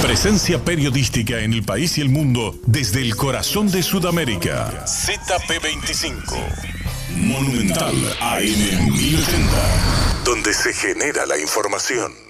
Presencia periodística en el país y el mundo desde el corazón de Sudamérica. ZP25. Monumental AM 1080. Donde se genera la información.